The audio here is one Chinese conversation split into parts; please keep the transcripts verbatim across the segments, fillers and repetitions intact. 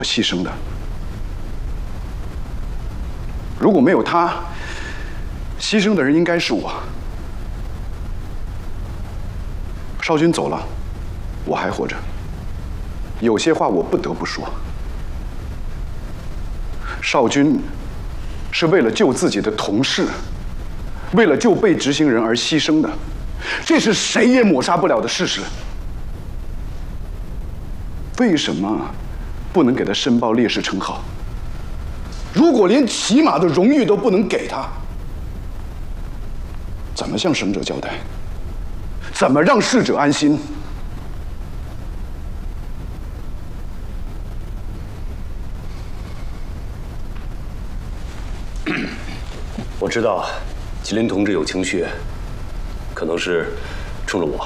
牺牲的。如果没有他，牺牲的人应该是我。少君走了，我还活着。有些话我不得不说。少君是为了救自己的同事，为了救被执行人而牺牲的，这是谁也抹杀不了的事实。为什么不能给他申报烈士称号？如果连起码的荣誉都不能给他，怎么向生者交代？怎么让逝者安心？ 我知道，麒麟同志有情绪，可能是冲着我。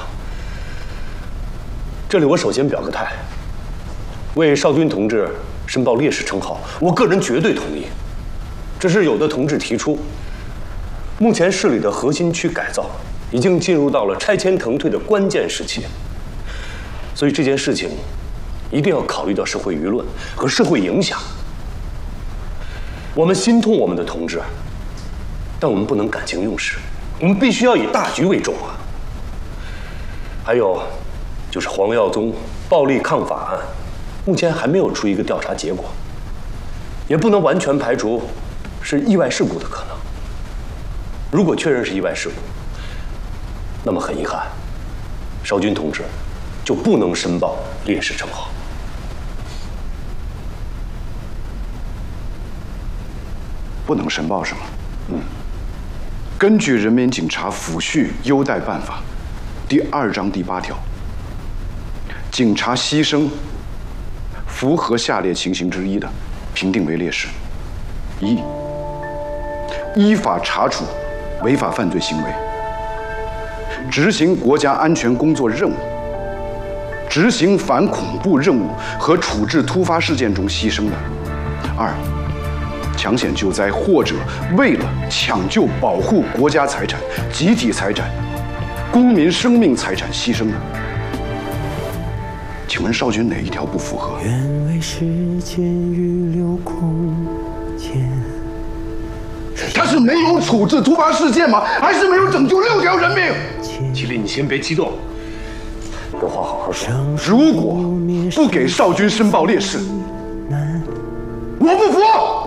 这里我首先表个态，为少君同志申报烈士称号，我个人绝对同意。只是有的同志提出，目前市里的核心区改造已经进入到了拆迁腾退的关键时期，所以这件事情一定要考虑到社会舆论和社会影响。我们心痛我们的同志，但我们不能感情用事，我们必须要以大局为重啊。还有，就是黄耀宗暴力抗法案，目前还没有出一个调查结果，也不能完全排除是意外事故的可能。如果确认是意外事故，那么很遗憾，少军同志就不能申报烈士称号。 不能申报是吗？嗯。根据《人民警察抚恤优待办法》第二章第八条，警察牺牲符合下列情形之一的，评定为烈士：一、依法查处违法犯罪行为，执行国家安全工作任务，执行反恐怖任务和处置突发事件中牺牲的；二、抢险救灾或者为了抢救保护国家财产、集体财产、公民生命财产牺牲的。请问少军哪一条不符合？ 愿为时间预留空间。 他是没有处置突发事件吗？还是没有拯救六条人命？ 麒麟，你先别激动，有话好好说。 如果不给少军申报烈士，我不服！